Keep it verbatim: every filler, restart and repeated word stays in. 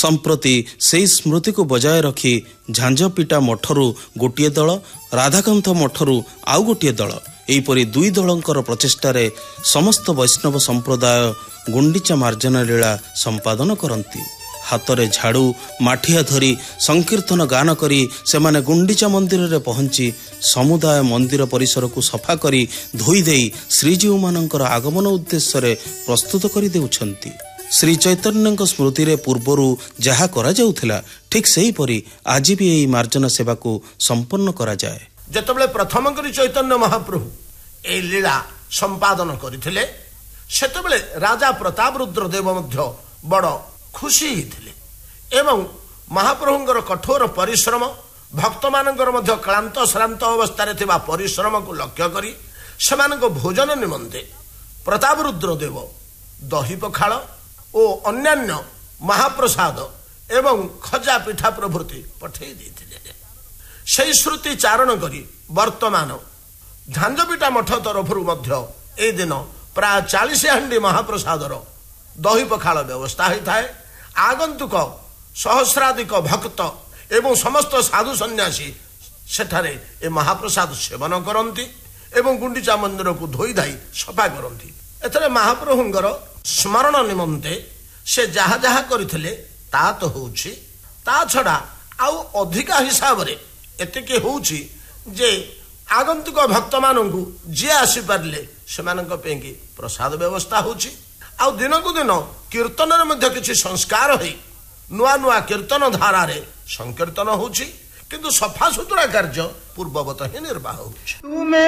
संप्रति सेई स्मृति को बजाय रखी झांझपिटा मठरू गोटे दल राधाकांत मठरू आउ गोटे दल एहीपरि दुई दलंकर प्रचेष्टारे समस्त वैष्णव संप्रदाय गुंडीचा मार्जन लीला संपादन करती। हाथरे झाड़ू माठिया धरी संकीर्तन गान करी सेमाने गुंडीचा मंदिर रे पहुंची समुदाय मंदिर परिसर को सफा करी धोई देई श्रीजीव मानकर आगमन उद्देश्य रे प्रस्तुत करि देउछंती। श्री चैतन्य स्मृति रे पूर्वरु जहा करा जाउथिला ठीक सेही परी आज भी एही मार्जन सेवा को संपन्न करा जाए। जेतबेले प्रथम करी चैतन्य महाप्रभु ए लीला संपादन करथिले सेतबेले राजा प्रताप रुद्र देव मध्य बड़ खुशी हिथिले एवं महाप्रभुंकर कठोर परिश्रम भक्त मानकर मध्य क्लांत श्रांत अवस्था थिबा परिश्रम को लक्ष्य करी सेमानक भोजन निमंते प्रताप रुद्र देव दही पखाल और अन्यान्य महाप्रसाद एवं खजा पिठा प्रभृति पठे देथिले। सेही श्रुति चारण करी वर्तमान झांझपिटा मठ तरफरु मध्य ए दिन प्राय चालीस हांडी महाप्रसादर दही पखाल व्यवस्था होता है। आगंतुक सहस्राधिक भक्त एवं समस्त साधु सन्यासी सेठारे ए महाप्रसाद सेवन करती एवं गुंडीचा मंदिर को धोई धाई सफा करती। एथरे महाप्रभुंकर स्मरण निमंते से जहा जहा करथिले ता तो होउछि ता छड़ा आउ अधिका हिसाब रे एतिके होउछि जे आगंतुक भक्त मानंकु जे आसी पारले सेमानक पेंगी प्रसाद व्यवस्था होउछि। आउ दिन को दिन कीर्तन मध्य किसी संस्कार हो नुआ नुआ कीर्तन धारा रे संकीर्तन होउछि किंतु सफा सुतरा कार्य पूर्ववत ही निर्वाह होउछि।